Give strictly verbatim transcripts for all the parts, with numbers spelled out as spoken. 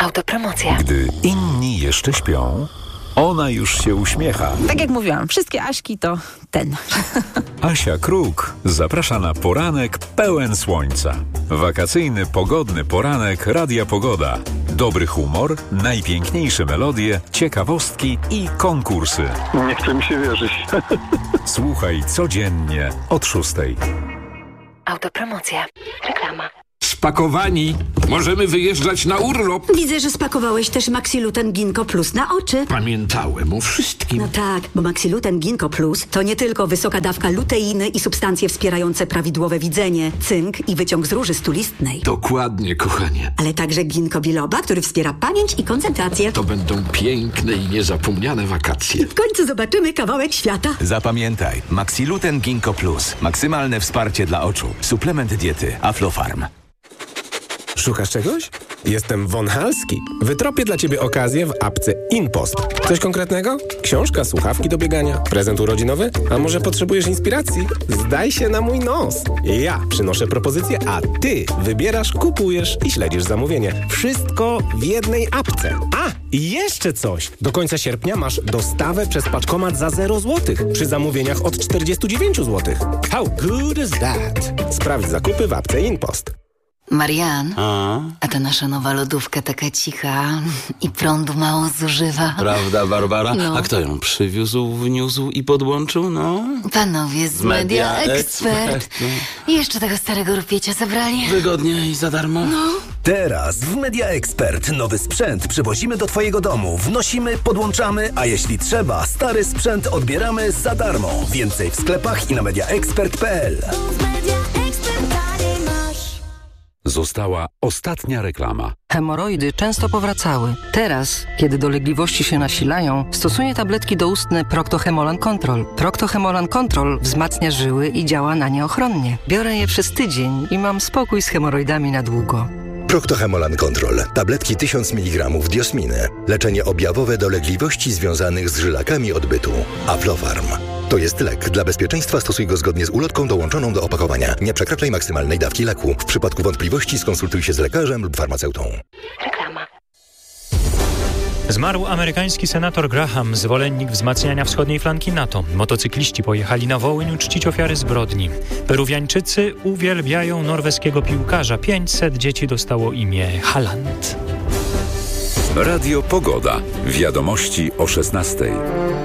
Autopromocja. Gdy inni jeszcze śpią, ona już się uśmiecha. Tak jak mówiłam, wszystkie Aśki to ten. Asia Kruk zaprasza na poranek pełen słońca. Wakacyjny, pogodny poranek Radia Pogoda. Dobry humor, najpiękniejsze melodie, ciekawostki i konkursy. Nie chce mi się wierzyć. Słuchaj codziennie od szóstej. Autopromocja. Reklama. Spakowani. Możemy wyjeżdżać na urlop. Widzę, że spakowałeś też Maxiluten Ginkgo Plus na oczy. Pamiętałem o wszystkim. No tak, bo Maxiluten Ginkgo Plus to nie tylko wysoka dawka luteiny i substancje wspierające prawidłowe widzenie, cynk i wyciąg z róży stulistnej. Dokładnie, kochanie. Ale także ginkgo biloba, który wspiera pamięć i koncentrację. To będą piękne i niezapomniane wakacje. W końcu zobaczymy kawałek świata. Zapamiętaj, Maxiluten Ginkgo Plus. Maksymalne wsparcie dla oczu. Suplement diety Aflofarm. Szukasz czegoś? Jestem Von Halski. Wytropię dla Ciebie okazję w apce InPost. Coś konkretnego? Książka, słuchawki do biegania, prezent urodzinowy? A może potrzebujesz inspiracji? Zdaj się na mój nos. Ja przynoszę propozycję, a Ty wybierasz, kupujesz i śledzisz zamówienie. Wszystko w jednej apce. A, i jeszcze coś. Do końca sierpnia masz dostawę przez paczkomat za zero złotych przy zamówieniach od czterdzieści dziewięć złotych. How good is that? Sprawdź zakupy w apce InPost. Marian, a? a ta nasza nowa lodówka taka cicha i prądu mało zużywa. Prawda, Barbara? No. A kto ją przywiózł, wniósł i podłączył, no? Panowie z Media, Media Expert. Expert no. I jeszcze tego starego rupiecia zabrali. Wygodnie i za darmo. No. Teraz w Media Expert nowy sprzęt przywozimy do Twojego domu. Wnosimy, podłączamy, a jeśli trzeba, stary sprzęt odbieramy za darmo. Więcej w sklepach i na media expert kropka p l. Została ostatnia reklama. Hemoroidy często powracały. Teraz, kiedy dolegliwości się nasilają, stosuję tabletki doustne Procto-Hemolan Control. Procto-Hemolan Control wzmacnia żyły i działa na nie ochronnie. Biorę je przez tydzień i mam spokój z hemoroidami na długo. Procto-Hemolan Control. Tabletki tysiąc miligramów diosminy. Leczenie objawowe dolegliwości związanych z żylakami odbytu. Aflofarm. To jest lek. Dla bezpieczeństwa stosuj go zgodnie z ulotką dołączoną do opakowania. Nie przekraczaj maksymalnej dawki leku. W przypadku wątpliwości skonsultuj się z lekarzem lub farmaceutą. Reklama. Zmarł amerykański senator Graham, zwolennik wzmacniania wschodniej flanki NATO. Motocykliści pojechali na Wołyń uczcić ofiary zbrodni. Peruwiańczycy uwielbiają norweskiego piłkarza. pięćset dzieci dostało imię Haaland. Radio Pogoda. Wiadomości o szesnastej.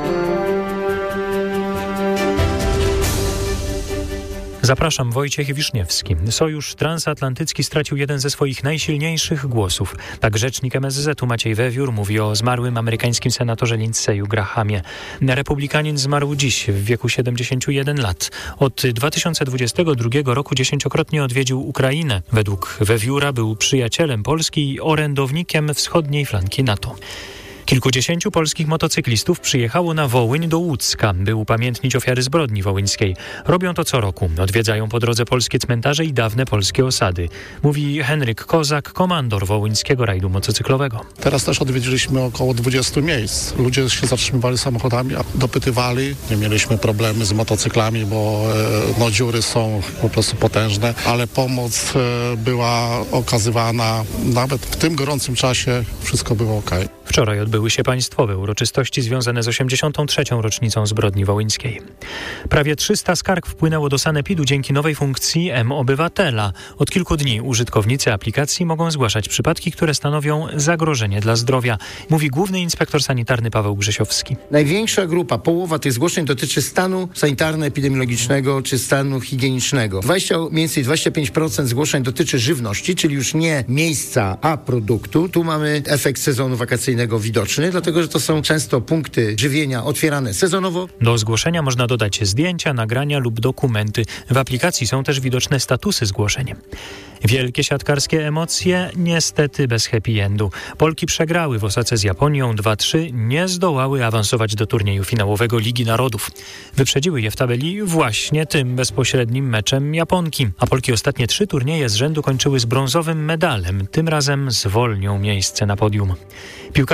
Zapraszam, Wojciech Wiszniewski. Sojusz Transatlantycki stracił jeden ze swoich najsilniejszych głosów. Tak rzecznik M S Z u Maciej Wewiór mówi o zmarłym amerykańskim senatorze Lindsey'u Grahamie. Republikanin zmarł dziś w wieku siedemdziesięciu jeden lat. Od dwa tysiące dwudziestego drugiego roku dziesięciokrotnie odwiedził Ukrainę. Według Wewióra był przyjacielem Polski i orędownikiem wschodniej flanki NATO. Kilkudziesięciu polskich motocyklistów przyjechało na Wołyń do Łódzka, by upamiętnić ofiary zbrodni wołyńskiej. Robią to co roku. Odwiedzają po drodze polskie cmentarze i dawne polskie osady. Mówi Henryk Kozak, komandor wołyńskiego rajdu motocyklowego. Teraz też odwiedziliśmy około dwudziestu miejsc. Ludzie się zatrzymywali samochodami, dopytywali. Nie mieliśmy problemy z motocyklami, bo no, dziury są po prostu potężne, ale pomoc była okazywana nawet w tym gorącym czasie. Wszystko było okej. Wczoraj odbyły się państwowe uroczystości związane z osiemdziesiątą trzecią rocznicą zbrodni wołyńskiej. Prawie trzysta skarg wpłynęło do sanepidu dzięki nowej funkcji M-Obywatela. Od kilku dni użytkownicy aplikacji mogą zgłaszać przypadki, które stanowią zagrożenie dla zdrowia, mówi główny inspektor sanitarny Paweł Grzesiowski. Największa grupa, połowa tych zgłoszeń dotyczy stanu sanitarno-epidemiologicznego czy stanu higienicznego. dwadzieścia, mniej więcej dwadzieścia pięć procent zgłoszeń dotyczy żywności, czyli już nie miejsca, a produktu. Tu mamy efekt sezonu wakacyjnego widoczny, dlatego że to są często punkty żywienia otwierane sezonowo. Do zgłoszenia można dodać zdjęcia, nagrania lub dokumenty. W aplikacji są też widoczne statusy zgłoszeń. Wielkie siatkarskie emocje, niestety bez happy endu. Polki przegrały w Osace z Japonią dwa trzy, nie zdołały awansować do turnieju finałowego Ligi Narodów. Wyprzedziły je w tabeli właśnie tym bezpośrednim meczem Japonki, a Polki ostatnie trzy turnieje z rzędu kończyły z brązowym medalem. Tym razem zwolnią miejsce na podium. Piłkarski mundial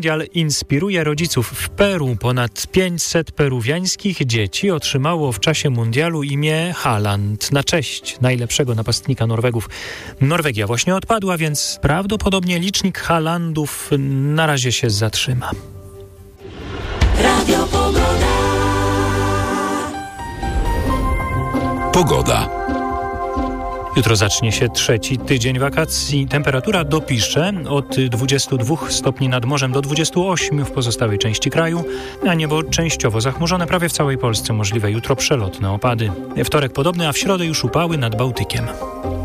mundial inspiruje rodziców. W Peru ponad pięćset peruwiańskich dzieci otrzymało w czasie mundialu imię Haaland na cześć najlepszego napastnika Norwegów. Norwegia właśnie odpadła, więc prawdopodobnie licznik Haalandów na razie się zatrzyma. Radio Pogoda. Pogoda. Jutro zacznie się trzeci tydzień wakacji. Temperatura dopisze od dwudziestu dwóch stopni nad morzem do dwudziestu ośmiu w pozostałej części kraju, a niebo częściowo zachmurzone prawie w całej Polsce. Możliwe jutro przelotne opady. Wtorek podobny, a w środę już upały nad Bałtykiem.